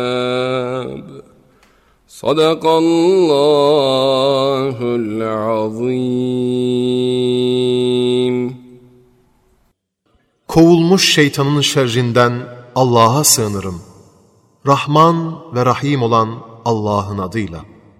Sadakallahul azim. Kovulmuş şeytanın şerrinden Allah'a sığınırım. Rahman ve Rahim olan Allah'ın adıyla.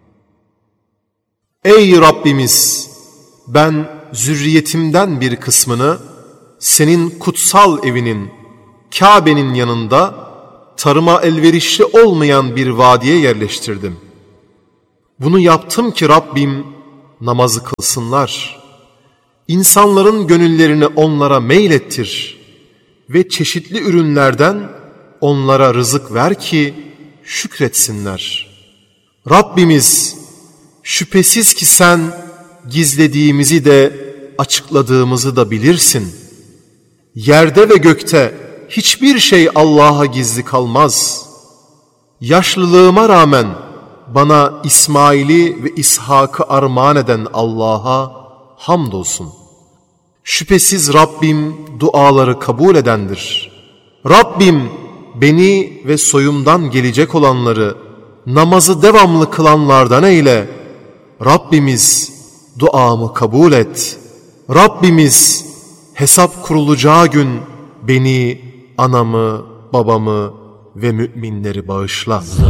Ey Rabbimiz! Ben zürriyetimden bir kısmını senin kutsal evinin, Kabe'nin yanında tarıma elverişli olmayan bir vadiye yerleştirdim. Bunu yaptım ki Rabbim namazı kılsınlar. İnsanların gönüllerini onlara meylettir ve çeşitli ürünlerden onlara rızık ver ki şükretsinler. Rabbimiz, şüphesiz ki sen gizlediğimizi de açıkladığımızı da bilirsin. Yerde ve gökte hiçbir şey Allah'a gizli kalmaz. Yaşlılığıma rağmen bana İsmail'i ve İshak'ı armağan eden Allah'a hamdolsun. Şüphesiz Rabbim duaları kabul edendir. Rabbim beni ve soyumdan gelecek olanları namazı devamlı kılanlardan eyle. Rabbimiz duamı kabul et. Rabbimiz hesap kurulacağı gün beni, anamı, babamı ve müminleri bağışla.